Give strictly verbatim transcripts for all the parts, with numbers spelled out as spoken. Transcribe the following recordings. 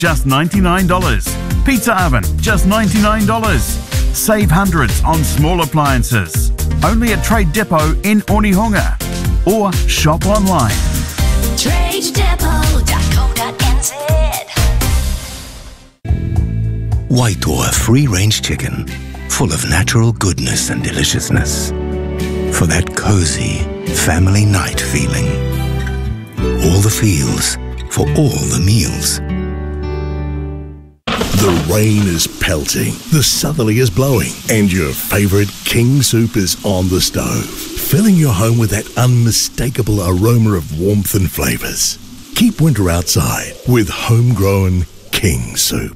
just ninety-nine dollars. Pizza oven, just ninety-nine dollars. Save hundreds on small appliances. Only at Trade Depot in Onehunga. Or shop online. trade depot dot co dot n z. Waitoa free-range chicken, full of natural goodness and deliciousness. For that cozy family night feeling. All the feels for all the meals. The rain is pelting, the southerly is blowing, and your favourite King Soup is on the stove, filling your home with that unmistakable aroma of warmth and flavours. Keep winter outside with homegrown King Soup.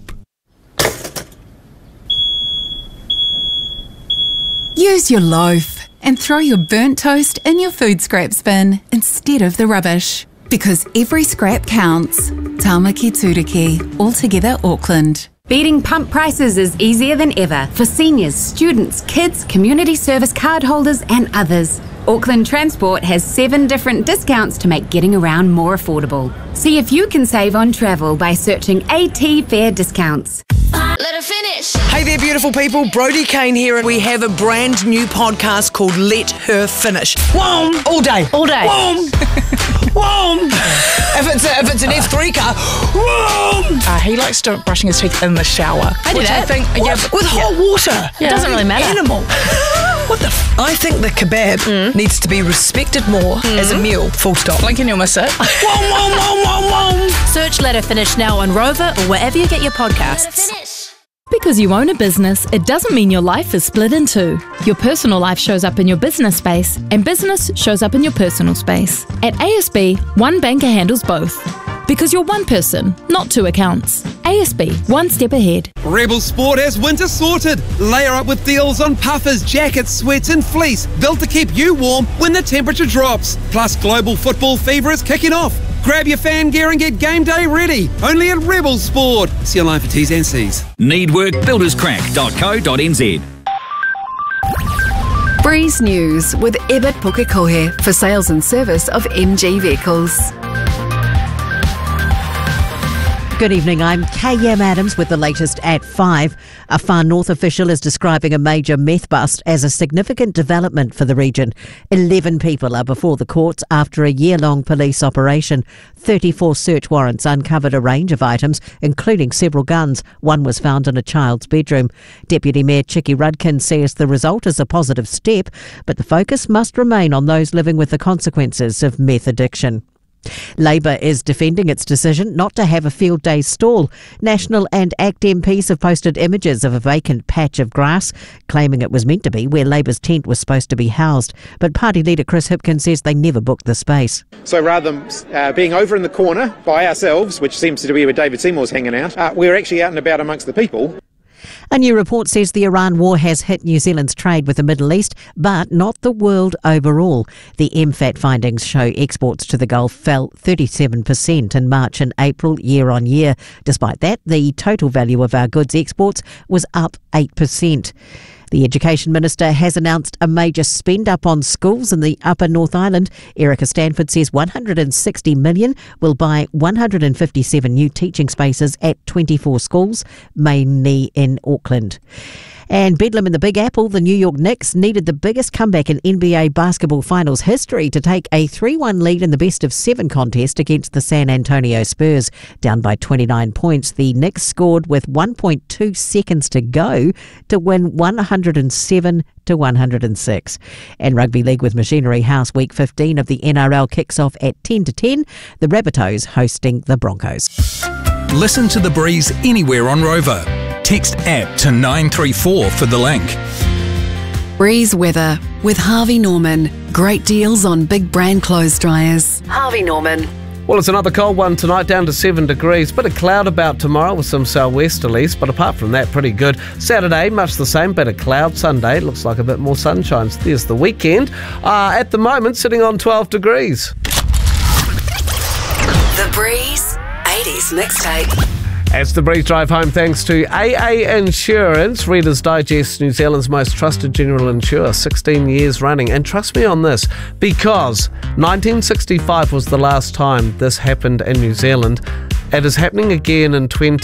Use your loaf and throw your burnt toast in your food scraps bin instead of the rubbish. Because every scrap counts. Tamaki Turiki, Altogether Auckland. Beating pump prices is easier than ever for seniors, students, kids, community service card holders and others. Auckland Transport has seven different discounts to make getting around more affordable. See if you can save on travel by searching AT Fair Discounts. Let her finish. Hey there, beautiful people. Brodie Kane here, and we have a brand new podcast called Let Her Finish. Whoom! All day. All day. Whoom! Whoom! If it's, a, if it's an F three car, whoom! Uh, he likes to brushing his teeth in the shower. I do which that. I think, What? yeah, With yeah. hot water. It doesn't really matter. Animal. What the f- I think the kebab Mm. needs to be respected more as a meal. Full stop. Blink and you'll miss it. Whoom, whoom, whoom, whoom, whoom. Search Let Her Finish now on Rover or wherever you get your Let her podcasts. finish. Because you own a business, it doesn't mean your life is split in two. Your personal life shows up in your business space, and business shows up in your personal space. At A S B, one banker handles both. Because you're one person, not two accounts. A S B, one step ahead. Rebel Sport has winter sorted. Layer up with deals on puffers, jackets, sweats and fleece, built to keep you warm when the temperature drops. Plus, global football fever is kicking off. Grab your fan gear and get game day ready. Only at Rebel Sport. See online for T's and C's. Need work? builders crack dot co dot n z. Breeze News with Ebert Pukekohe for sales and service of M G vehicles. Good evening, I'm K M Adams with the latest at five. A Far North official is describing a major meth bust as a significant development for the region. Eleven people are before the courts after a year-long police operation. thirty-four search warrants uncovered a range of items, including several guns. One was found in a child's bedroom. Deputy Mayor Chicky Rudkin says the result is a positive step, but the focus must remain on those living with the consequences of meth addiction. Labor is defending its decision not to have a field day stall. National and ACT M Ps have posted images of a vacant patch of grass, claiming it was meant to be where Labor's tent was supposed to be housed. But party leader Chris Hipkins says they never booked the space. So rather than uh, being over in the corner by ourselves, which seems to be where David Seymour's hanging out, uh, we're actually out and about amongst the people. A new report says the Iran war has hit New Zealand's trade with the Middle East, but not the world overall. The M FAT findings show exports to the Gulf fell thirty-seven percent in March and April year on year. Despite that, the total value of our goods exports was up eight percent. The Education Minister has announced a major spend-up on schools in the Upper North Island. Erica Stanford says one hundred sixty million dollars will buy one hundred fifty-seven new teaching spaces at twenty-four schools, mainly in Auckland. And Bedlam in the Big Apple, the New York Knicks needed the biggest comeback in N B A basketball finals history to take a three one lead in the best of seven contest against the San Antonio Spurs. Down by twenty-nine points, the Knicks scored with one point two seconds to go to win one hundred seven to one hundred six. And Rugby League with Machinery House Week fifteen of the N R L kicks off at ten to ten, the Rabbitohs hosting the Broncos. Listen to The Breeze anywhere on Rover. Text app to nine three four for the link. Breeze weather with Harvey Norman. Great deals on big brand clothes dryers. Harvey Norman. Well, it's another cold one tonight, down to seven degrees. Bit of cloud about tomorrow with some southwesterlies, but apart from that, pretty good. Saturday, much the same, bit of cloud. Sunday, looks like a bit more sunshine. There's the weekend. Uh, at the moment, sitting on twelve degrees. The Breeze eighties mixtape. As the Breeze drive home, thanks to A A Insurance, Reader's Digest, New Zealand's most trusted general insurer, sixteen years running. And trust me on this, because nineteen sixty-five was the last time this happened in New Zealand. It is happening again in twenty